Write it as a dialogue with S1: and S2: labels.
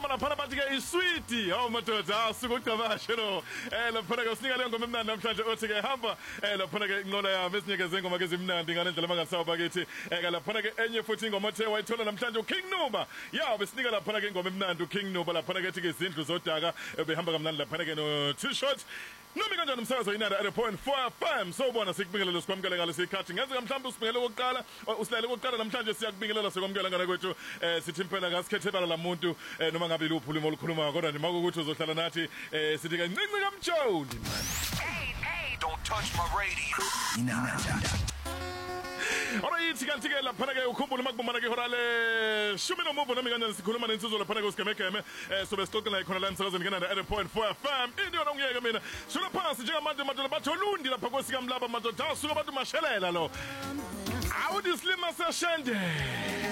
S1: laphana bathi ke isweet hawu madoda asuke ucabashe lo laphana ke usinika le ngoma emnandi namhlanje othi ke hamba laphana ke inqola yami esinikeze ingoma ke ezimnandi ngalendlela mangasawa bakithi ke laphana ke enye futhi ingoma othe wayithola namhlanje uKing Nuba besinika laphana ke ingoma emnandi uKing Nuba laphana ke ethi ke izindlu zodaka behamba kamnandi laphana ke no two shot noma kanjani umsakazo yinada at 0.4 FM sobona sikubingelela sikwamukela ngalesi sikhathi ngenze mhlawumbe usibingele okokuqala usilele okokuqala namhlanje siyakubingelela sikwamukela ngana kwethu sithi impela ngasikhethela lamuntu noma ngabe luphi ulimo olukhulumayo kodwa nima ukuthi uzohlala nathi sithi kancinci kamjoni man.
S2: Hey, don't touch my radio.
S1: Alright, kanti ke laphana ke ukhumbula makubona ke horale 10 nomuvo nami kanjani sikhuluma nensizwe laphana ke usigemegeme sobe sixoxela khona la emsakazweni kanana at 0.4 FM into yona ungiyeke mina shula phansi njengamanje madoda batholundi lapha kwesikamlaba madoda suka abantu mashelela lo awudislima seshende